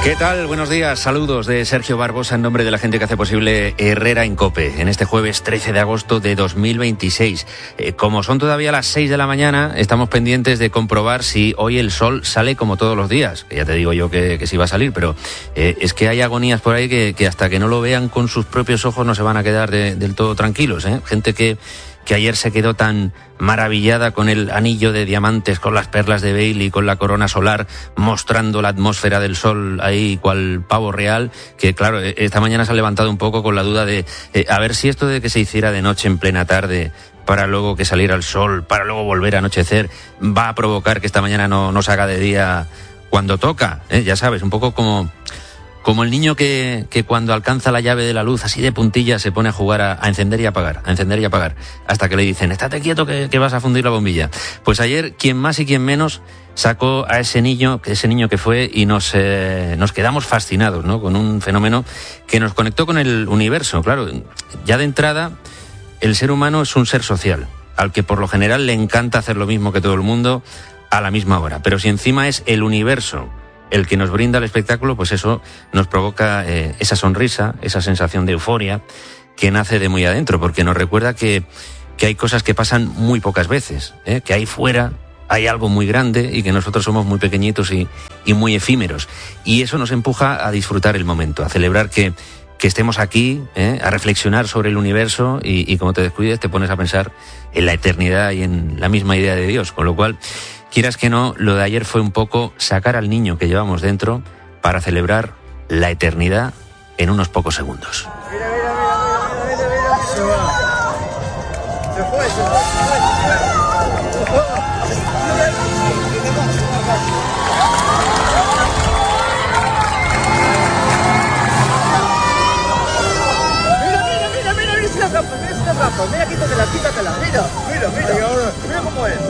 ¿Qué tal? Buenos días, saludos de Sergio Barbosa en nombre de la gente que hace posible Herrera en COPE, en este jueves 13 de agosto de 2026. Como son todavía las 6 de la mañana, estamos pendientes de comprobar si hoy el sol sale como todos los días, que ya te digo yo que sí va a salir, pero es que hay agonías por ahí que hasta que no lo vean con sus propios ojos no se van a quedar del todo tranquilos, ¿eh? Gente que ayer se quedó tan maravillada con el anillo de diamantes, con las perlas de Bailey, con la corona solar, mostrando la atmósfera del sol ahí cual pavo real, que claro, esta mañana se ha levantado un poco con la duda de a ver si esto de que se hiciera de noche en plena tarde para luego que saliera el sol, para luego volver a anochecer, va a provocar que esta mañana no se haga de día cuando toca, ya sabes, un poco como el niño que cuando alcanza la llave de la luz así de puntilla se pone a jugar a encender y apagar, hasta que le dicen, estate quieto que vas a fundir la bombilla. Pues ayer, quien más y quien menos sacó a ese niño que fue y nos quedamos fascinados, ¿no? Con un fenómeno que nos conectó con el universo. Claro, ya de entrada, el ser humano es un ser social, al que por lo general le encanta hacer lo mismo que todo el mundo a la misma hora. Pero si encima es el universo el que nos brinda el espectáculo, pues eso nos provoca esa sonrisa, esa sensación de euforia que nace de muy adentro, porque nos recuerda que hay cosas que pasan muy pocas veces, que ahí fuera hay algo muy grande y que nosotros somos muy pequeñitos y muy efímeros. Y eso nos empuja a disfrutar el momento, a celebrar que estemos aquí, a reflexionar sobre el universo y como te descuides te pones a pensar en la eternidad y en la misma idea de Dios, con lo cual, quieras que no, lo de ayer fue un poco sacar al niño que llevamos dentro para celebrar la eternidad en unos pocos segundos. Mira. Se va. Se fue. Mira, si la trampa. Mira, quítatela. Mira cómo es.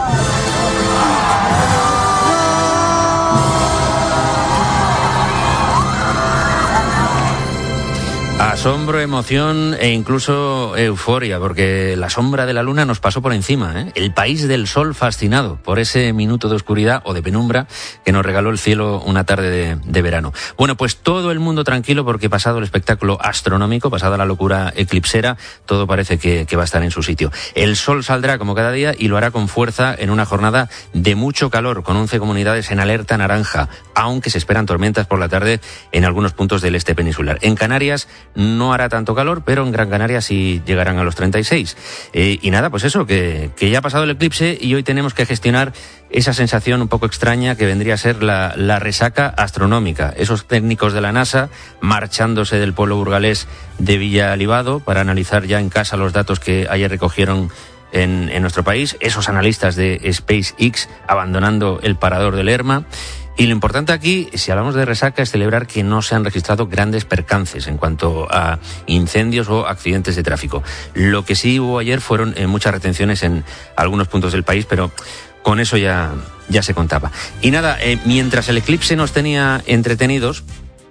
Asombro, emoción e incluso euforia, porque la sombra de la luna nos pasó por encima, ¿eh? El país del sol fascinado por ese minuto de oscuridad o de penumbra que nos regaló el cielo una tarde de verano. Bueno, pues todo el mundo tranquilo porque pasado el espectáculo astronómico, pasada la locura eclipsera, todo parece que va a estar en su sitio. El sol saldrá como cada día y lo hará con fuerza en una jornada de mucho calor, con 11 comunidades en alerta naranja, aunque se esperan tormentas por la tarde en algunos puntos del este peninsular. En Canarias no hará tanto calor, pero en Gran Canaria sí llegarán a los 36. Y nada, pues eso, que ya ha pasado el eclipse y hoy tenemos que gestionar esa sensación un poco extraña que vendría a ser la resaca astronómica. Esos técnicos de la NASA marchándose del pueblo burgalés de Villa Alibado para analizar ya en casa los datos que ayer recogieron en nuestro país. Esos analistas de SpaceX abandonando el parador del Lerma. Y lo importante aquí, si hablamos de resaca, es celebrar que no se han registrado grandes percances en cuanto a incendios o accidentes de tráfico. Lo que sí hubo ayer fueron muchas retenciones en algunos puntos del país, pero con eso ya se contaba. Y nada, mientras el eclipse nos tenía entretenidos,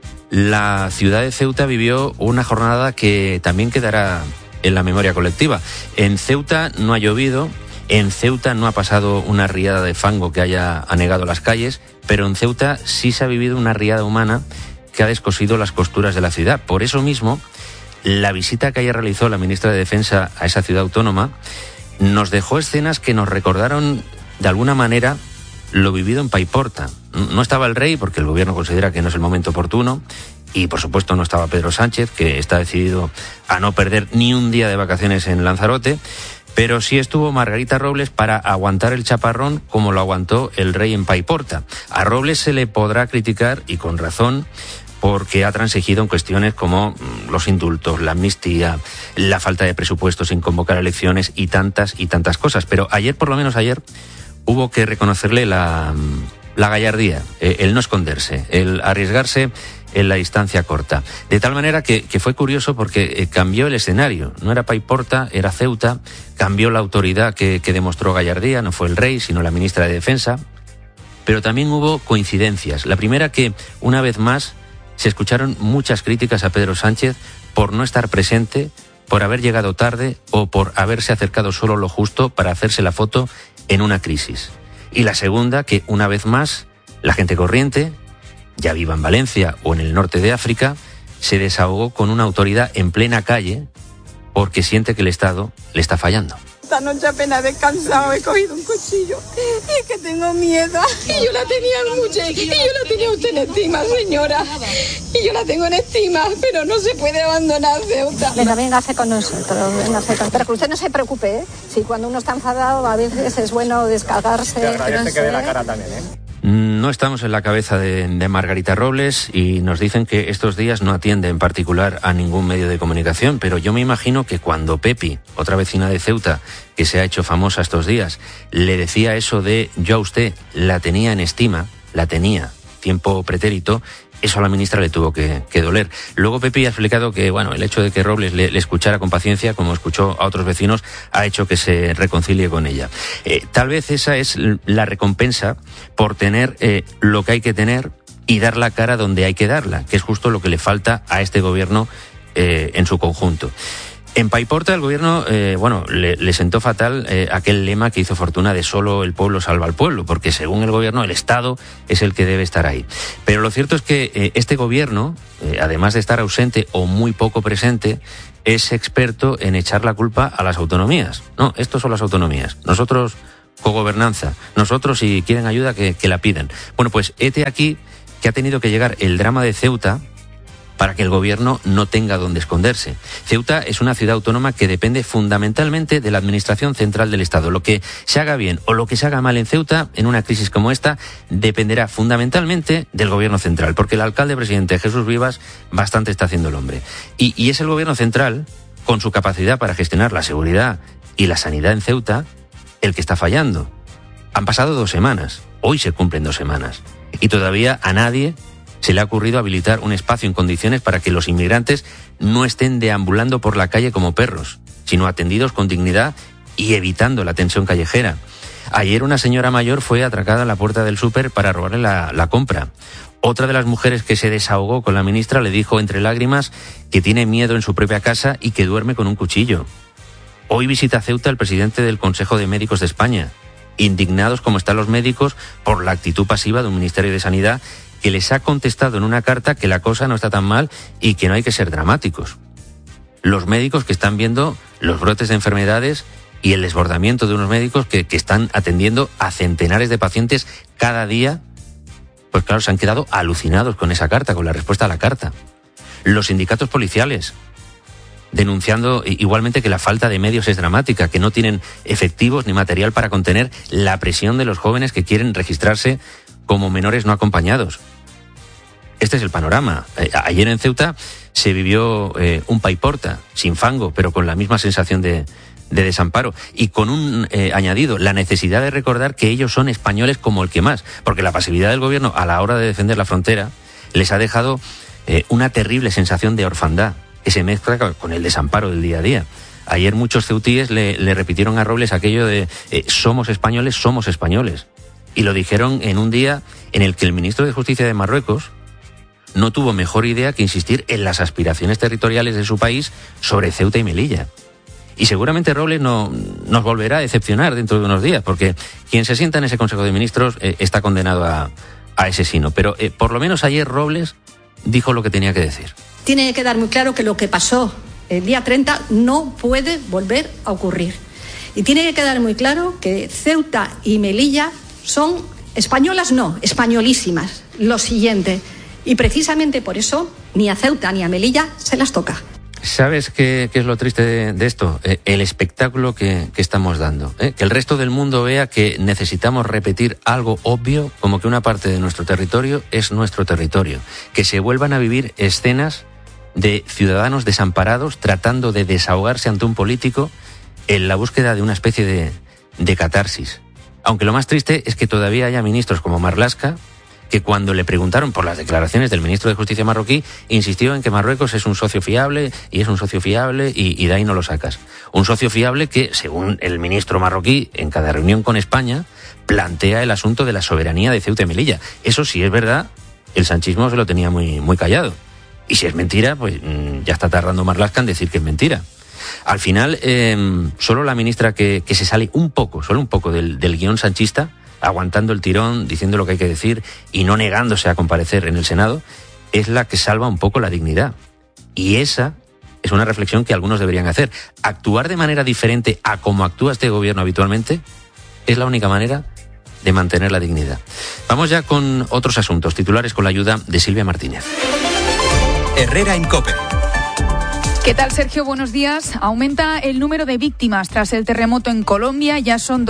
la ciudad de Ceuta vivió una jornada que también quedará en la memoria colectiva. En Ceuta no ha llovido, en Ceuta no ha pasado una riada de fango que haya anegado las calles, pero en Ceuta sí se ha vivido una riada humana que ha descosido las costuras de la ciudad. Por eso mismo, la visita que ayer realizó la ministra de Defensa a esa ciudad autónoma nos dejó escenas que nos recordaron de alguna manera lo vivido en Paiporta. No estaba el rey porque el gobierno considera que no es el momento oportuno y por supuesto no estaba Pedro Sánchez, que está decidido a no perder ni un día de vacaciones en Lanzarote. Pero sí estuvo Margarita Robles para aguantar el chaparrón como lo aguantó el rey en Paiporta. A Robles se le podrá criticar, y con razón, porque ha transigido en cuestiones como los indultos, la amnistía, la falta de presupuesto sin convocar elecciones y tantas cosas. Pero ayer, por lo menos ayer, hubo que reconocerle la gallardía, el no esconderse, el arriesgarse en la distancia corta. De tal manera que fue curioso porque cambió el escenario. No era Paiporta, era Ceuta. Cambió la autoridad que demostró gallardía. No fue el rey, sino la ministra de Defensa. Pero también hubo coincidencias. La primera, que una vez más se escucharon muchas críticas a Pedro Sánchez por no estar presente, por haber llegado tarde o por haberse acercado solo lo justo para hacerse la foto en una crisis. Y la segunda, que una vez más la gente corriente ya viva en Valencia o en el norte de África, se desahogó con una autoridad en plena calle porque siente que el Estado le está fallando. Esta noche apenas he descansado, he cogido un cuchillo y es que tengo miedo. Y yo la tenía usted en estima, señora. Y yo la tengo en estima, pero no se puede abandonar Ceuta. Véngase con nosotros, pero que usted no se preocupe, ¿eh? Si cuando uno está enfadado a veces es bueno descargarse. Te agradece que dé la cara también, ¿eh? No estamos en la cabeza de Margarita Robles y nos dicen que estos días no atiende en particular a ningún medio de comunicación, pero yo me imagino que cuando Pepi, otra vecina de Ceuta, que se ha hecho famosa estos días, le decía eso de yo a usted la tenía en estima, la tenía, tiempo pretérito, eso a la ministra le tuvo que doler. Luego Pepi ha explicado que, bueno, el hecho de que Robles le escuchara con paciencia, como escuchó a otros vecinos, ha hecho que se reconcilie con ella. Tal vez esa es la recompensa por tener lo que hay que tener y dar la cara donde hay que darla, que es justo lo que le falta a este gobierno en su conjunto. En Paiporta el gobierno, le sentó fatal aquel lema que hizo fortuna de solo el pueblo salva al pueblo, porque según el gobierno el Estado es el que debe estar ahí. Pero lo cierto es que este gobierno, además de estar ausente o muy poco presente, es experto en echar la culpa a las autonomías. No, estos son las autonomías. Nosotros, cogobernanza. Nosotros, si quieren ayuda, que la pidan. Bueno, pues hete aquí que ha tenido que llegar el drama de Ceuta para que el gobierno no tenga dónde esconderse. Ceuta es una ciudad autónoma que depende fundamentalmente de la administración central del Estado. Lo que se haga bien o lo que se haga mal en Ceuta, en una crisis como esta, dependerá fundamentalmente del gobierno central, porque el alcalde presidente Jesús Vivas bastante está haciendo el hombre. Y es el gobierno central, con su capacidad para gestionar la seguridad y la sanidad en Ceuta, el que está fallando. Han pasado 2 semanas, hoy se cumplen 2 semanas, y todavía a nadie se le ha ocurrido habilitar un espacio en condiciones para que los inmigrantes no estén deambulando por la calle como perros, sino atendidos con dignidad y evitando la tensión callejera. Ayer una señora mayor fue atracada en la puerta del súper para robarle la compra. Otra de las mujeres que se desahogó con la ministra le dijo entre lágrimas que tiene miedo en su propia casa y que duerme con un cuchillo. Hoy visita Ceuta el presidente del Consejo de Médicos de España, indignados como están los médicos por la actitud pasiva de un Ministerio de Sanidad que les ha contestado en una carta que la cosa no está tan mal y que no hay que ser dramáticos. Los médicos que están viendo los brotes de enfermedades y el desbordamiento de unos médicos que están atendiendo a centenares de pacientes cada día, pues claro, se han quedado alucinados con esa carta, con la respuesta a la carta. Los sindicatos policiales, denunciando igualmente que la falta de medios es dramática, que no tienen efectivos ni material para contener la presión de los jóvenes que quieren registrarse como menores no acompañados. Este es el panorama. Ayer en Ceuta se vivió un Paiporta, sin fango, pero con la misma sensación de desamparo. Y con un añadido, la necesidad de recordar que ellos son españoles como el que más, porque la pasividad del gobierno a la hora de defender la frontera les ha dejado una terrible sensación de orfandad, que se mezcla con el desamparo del día a día. Ayer muchos ceutíes le repitieron a Robles aquello de somos españoles, somos españoles. Y lo dijeron en un día en el que el ministro de Justicia de Marruecos no tuvo mejor idea que insistir en las aspiraciones territoriales de su país sobre Ceuta y Melilla. Y seguramente Robles nos volverá a decepcionar dentro de unos días, porque quien se sienta en ese Consejo de Ministros está condenado a ese sino. Pero por lo menos ayer Robles dijo lo que tenía que decir. Tiene que quedar muy claro que lo que pasó el día 30 no puede volver a ocurrir. Y tiene que quedar muy claro que Ceuta y Melilla son españolas, no, españolísimas. Lo siguiente. Y precisamente por eso ni a Ceuta ni a Melilla se las toca. ¿Sabes qué es lo triste de esto? El espectáculo que estamos dando. Que el resto del mundo vea que necesitamos repetir algo obvio, como que una parte de nuestro territorio es nuestro territorio. Que se vuelvan a vivir escenas de ciudadanos desamparados tratando de desahogarse ante un político en la búsqueda de una especie de catarsis. Aunque lo más triste es que todavía haya ministros como Marlaska, que cuando le preguntaron por las declaraciones del ministro de Justicia marroquí, insistió en que Marruecos es un socio fiable y es un socio fiable y de ahí no lo sacas. Un socio fiable que, según el ministro marroquí, en cada reunión con España, plantea el asunto de la soberanía de Ceuta y Melilla. Eso, si es verdad, el sanchismo se lo tenía muy, muy callado. Y si es mentira, pues ya está tardando Marlaska en decir que es mentira. Al final, solo la ministra que se sale solo un poco del guión sanchista, aguantando el tirón, diciendo lo que hay que decir y no negándose a comparecer en el Senado, es la que salva un poco la dignidad. Y esa es una reflexión que algunos deberían hacer. Actuar de manera diferente a como actúa este gobierno habitualmente es la única manera de mantener la dignidad. Vamos ya con otros asuntos, titulares con la ayuda de Silvia Martínez. Herrera en COPE. ¿Qué tal, Sergio? Buenos días. Aumenta el número de víctimas tras el terremoto en Colombia. Ya son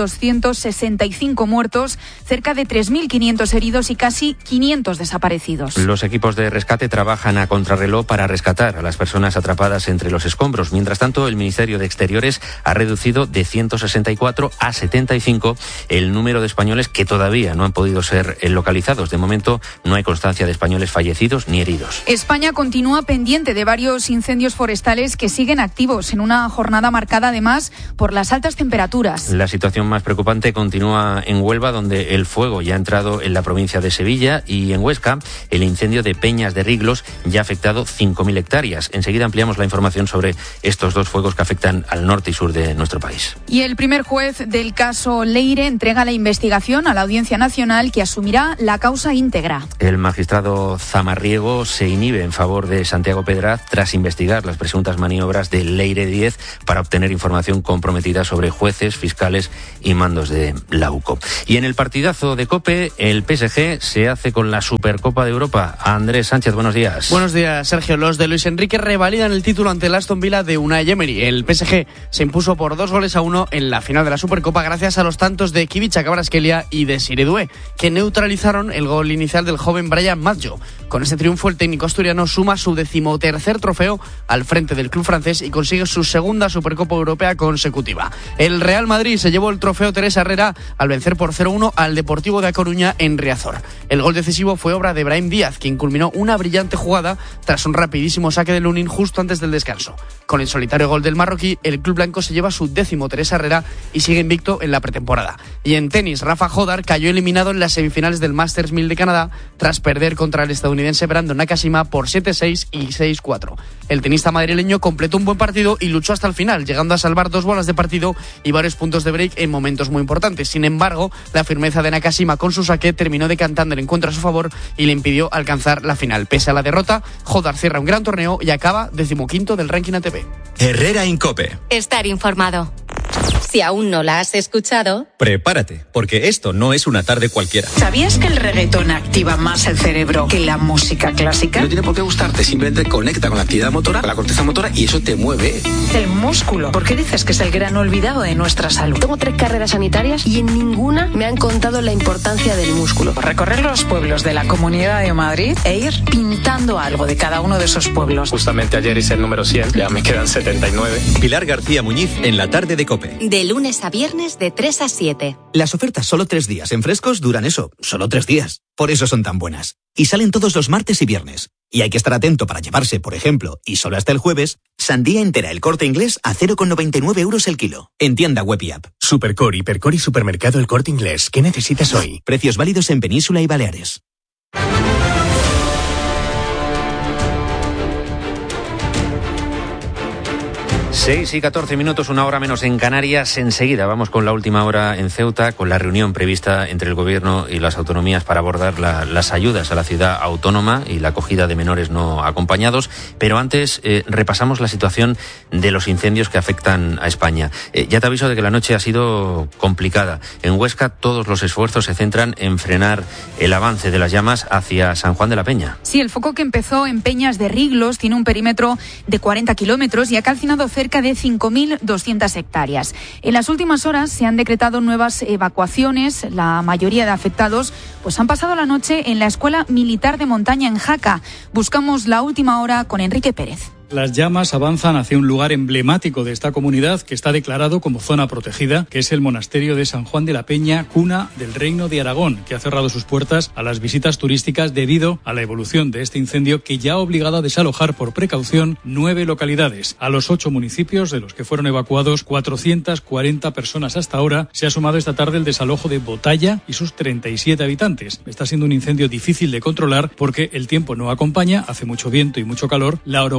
265 muertos, cerca de 3.500 heridos y casi 500 desaparecidos. Los equipos de rescate trabajan a contrarreloj para rescatar a las personas atrapadas entre los escombros. Mientras tanto, el Ministerio de Exteriores ha reducido de 164 a 75 el número de españoles que todavía no han podido ser localizados. De momento, no hay constancia de españoles fallecidos ni heridos. España continúa pendiente de varios incendios forestales que siguen activos en una jornada marcada además por las altas temperaturas. La situación más preocupante continúa en Huelva, donde el fuego ya ha entrado en la provincia de Sevilla, y en Huesca el incendio de Peñas de Riglos ya ha afectado 5.000 hectáreas. Enseguida ampliamos la información sobre estos dos fuegos que afectan al norte y sur de nuestro país. Y el primer juez del caso Leire entrega la investigación a la Audiencia Nacional, que asumirá la causa íntegra. El magistrado Zamarriego se inhibe en favor de Santiago Pedraz tras investigar las presuntas maniobras de Leire 10 para obtener información comprometida sobre jueces, fiscales y mandos de la UCO. Y en el partidazo de COPE, el PSG se hace con la Supercopa de Europa. Andrés Sánchez, buenos días. Buenos días, Sergio. Los de Luis Enrique revalidan el título ante el Aston Villa de Unai Emery. El PSG se impuso por 2-1 en la final de la Supercopa gracias a los tantos de Kivicha Kvaratskhelia y de Sire Doué, que neutralizaron el gol inicial del joven Brian Maggio. Con este triunfo, el técnico asturiano suma su 13º trofeo al frente del club francés y consigue su segunda Supercopa Europea consecutiva. El Real Madrid se llevó el trofeo Teresa Herrera al vencer por 0-1 al Deportivo de A Coruña en Riazor. El gol decisivo fue obra de Brahim Díaz, quien culminó una brillante jugada tras un rapidísimo saque de Lunin justo antes del descanso. Con el solitario gol del marroquí, el club blanco se lleva su 10º Teresa Herrera y sigue invicto en la pretemporada. Y en tenis, Rafa Jodar cayó eliminado en las semifinales del Masters 1000 de Canadá tras perder contra el estadounidense Brandon Nakashima por 7-6 y 6-4. El tenista madrileño completó un buen partido y luchó hasta el final, llegando a salvar 2 bolas de partido y varios puntos de break en momentos muy importantes. Sin embargo, la firmeza de Nakashima con su saque terminó decantando el encuentro a su favor y le impidió alcanzar la final. Pese a la derrota, Jodar cierra un gran torneo y acaba 15º del ranking ATP. Herrera en COPE. Estar informado. Si aún no la has escuchado, prepárate, porque esto no es una tarde cualquiera. ¿Sabías que el reggaetón activa más el cerebro que la música clásica? No tiene por qué gustarte, simplemente conecta con la actividad motora, con la corteza motora, y eso te mueve. El músculo. ¿Por qué dices que es el gran olvidado de nuestra salud? Tengo 3 carreras sanitarias y en ninguna me han contado la importancia del músculo. Recorrer los pueblos de la Comunidad de Madrid e ir pintando algo de cada uno de esos pueblos. Justamente ayer hice el número 100, ya me quedan 79. Pilar García Muñiz en la tarde de COPE. de lunes a viernes de 3 a 7. Las ofertas solo 3 días en Frescos duran eso, solo 3 días. Por eso son tan buenas. Y salen todos los martes y viernes. Y hay que estar atento para llevarse, por ejemplo, y solo hasta el jueves, sandía entera El Corte Inglés a 0,99 € el kilo. En tienda web y app. Supercore, Hipercore y Supermercado El Corte Inglés. ¿Qué necesitas hoy? Precios válidos en Península y Baleares. 6 y 14 minutos, 1 hora menos en Canarias. Enseguida vamos con la última hora en Ceuta, con la reunión prevista entre el Gobierno y las autonomías para abordar las ayudas a la ciudad autónoma y la acogida de menores no acompañados. Pero antes repasamos la situación de los incendios que afectan a España. Ya te aviso de que la noche ha sido complicada. En Huesca todos los esfuerzos se centran en frenar el avance de las llamas hacia San Juan de la Peña. Sí, el foco que empezó en Peñas de Riglos tiene un perímetro de 40 kilómetros y ha calcinado cerca de 5.200 hectáreas. En las últimas horas se han decretado nuevas evacuaciones. La mayoría de afectados pues han pasado la noche en la Escuela Militar de Montaña en Jaca. Buscamos la última hora con Enrique Pérez. Las llamas avanzan hacia un lugar emblemático de esta comunidad que está declarado como zona protegida, que es el monasterio de San Juan de la Peña, cuna del Reino de Aragón, que ha cerrado sus puertas a las visitas turísticas debido a la evolución de este incendio que ya ha obligado a desalojar por precaución 9 localidades. A los 8 municipios de los que fueron evacuados 440 personas hasta ahora, se ha sumado esta tarde el desalojo de Botalla y sus 37 habitantes. Está siendo un incendio difícil de controlar porque el tiempo no acompaña, hace mucho viento y mucho calor, la orografía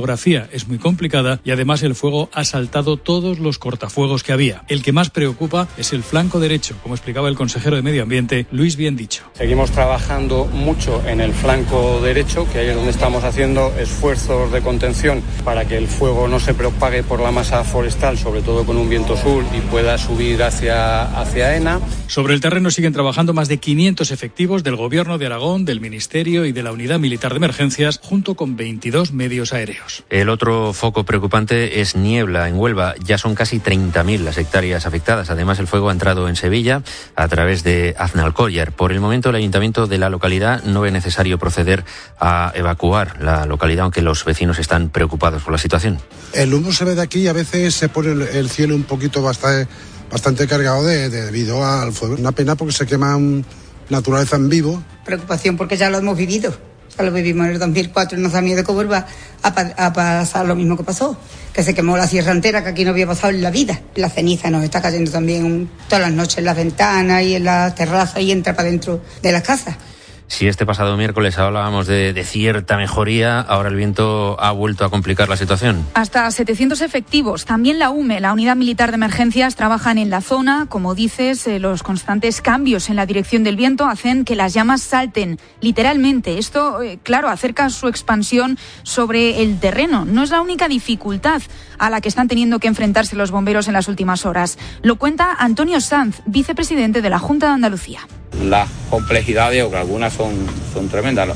todavía es muy complicada y además el fuego ha saltado todos los cortafuegos que había. El que más preocupa es el flanco derecho, como explicaba el consejero de Medio Ambiente, Luis Biendicho. Seguimos trabajando mucho en el flanco derecho, que ahí es donde estamos haciendo esfuerzos de contención para que el fuego no se propague por la masa forestal, sobre todo con un viento sur, y pueda subir hacia ENA. Sobre el terreno siguen trabajando más de 500 efectivos del Gobierno de Aragón, del Ministerio y de la Unidad Militar de Emergencias, junto con 22 medios aéreos. El otro foco preocupante es niebla en Huelva. Ya son casi 30.000 las hectáreas afectadas. Además, el fuego ha entrado en Sevilla a través de Aznalcóllar. Por el momento, el ayuntamiento de la localidad no ve necesario proceder a evacuar la localidad, aunque los vecinos están preocupados por la situación. El humo se ve de aquí y a veces se pone el cielo un poquito bastante cargado debido al fuego. Una pena porque se quema naturaleza en vivo. Preocupación porque ya lo hemos vivido. Ya lo vivimos en el 2004 y nos da miedo que vuelva a pasar lo mismo que pasó. Que se quemó la sierra entera, que aquí no había pasado en la vida. La ceniza nos está cayendo también todas las noches en las ventanas y en las terrazas y entra para dentro de las casas. Si este pasado miércoles hablábamos de cierta mejoría, ahora el viento ha vuelto a complicar la situación. Hasta 700 efectivos. También la UME, la Unidad Militar de Emergencias, trabajan en la zona. Como dices, los constantes cambios en la dirección del viento hacen que las llamas salten, literalmente. Esto, claro, acerca su expansión sobre el terreno. No es la única dificultad a la que están teniendo que enfrentarse los bomberos en las últimas horas. Lo cuenta Antonio Sanz, vicepresidente de la Junta de Andalucía. Las complejidades, o que algunas son tremendas.